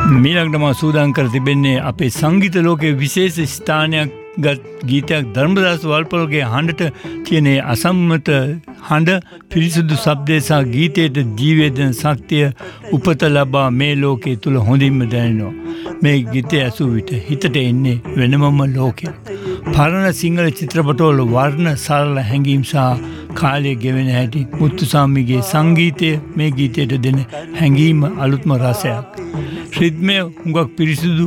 මීළඟට මා සූදානම් කර තිබෙන්නේ අපේ සංගීත ලෝකයේ විශේෂ ස්ථානයක් ගත් ගීතයක් ධර්මදාස වල්පොලගේ හඬට තියෙන අසම්මත හඬ පිරිසුදු ශබ්දය සහ ගීතයට ජීවේදන ශක්තිය උපත ලබා මේ ලෝකයේ තුල හොඳින්ම දැනෙනවා. මේ ගීතය ඇසූ විට හිතට එන්නේ වෙනමම ලෝකයක්. පරණ සිංහල චිත්‍රපටවල වර්ණ සරල හැඟීම් සහ කාලය ගෙවෙන හැටි මුත්තුසාමිගේ සංගීතය මේ ගීතයට දෙන හැඟීම අලුත්ම රසයක්. රිද්මය හුඟක් පිරිසුදු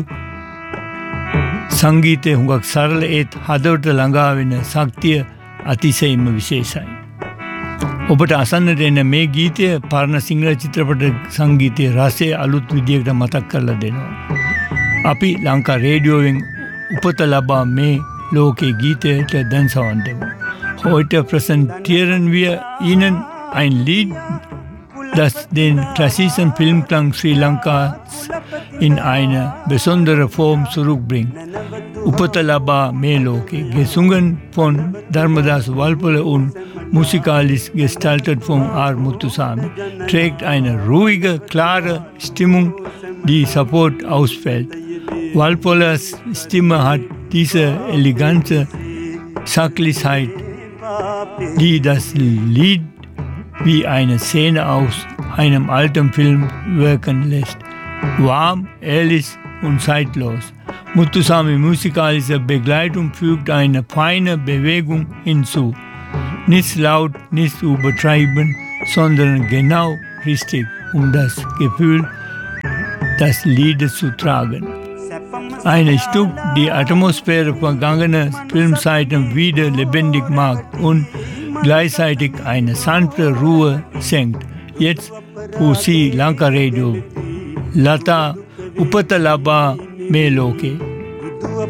සංගීතය හුඟක් සරල ඒත් හදවත ළඟා වෙන ශක්තිය අතිශයින්ම විශේෂයි. ඔබට අසන්නට එන මේ ගීතය පරණ සිංහල චිත්‍රපට සංගීතයේ රසය අලුත් විදියකට මතක් කරලා දෙනවා. අපි ලංකා රේඩියෝවෙන් උපත ලබා මේ ලෝකේ Gීතයට dann සවන් දෙමු. Heute präsentieren wir Ihnen ein Lied, das den klassischen Filmklang Sri Lankas in eine besondere Form zurückbringt. Upata Laba Me Loke, gesungen von Dharmadas Walpola und musikalisch gestaltet von R. Muthuswamy, trägt eine ruhige, klare Stimmung, die sofort ausfällt. Walpolas Stimme hat diese elegante Sachlichkeit, die das Lied wie eine Szene aus einem alten Film wirken lässt. Warm, ehrlich und zeitlos. Muthuswamy musikalische Begleitung fügt eine feine Bewegung hinzu. Nicht laut, nicht übertrieben, sondern genau richtig, um das Gefühl des Liedes zu tragen. Ein Stück, die Atmosphäre vergangener Filmzeiten wieder lebendig macht und gleichzeitig eine sanfte Ruhe senkt. Jetzt für Sie Lanka Radio, Lata Upata Laba Me Loke.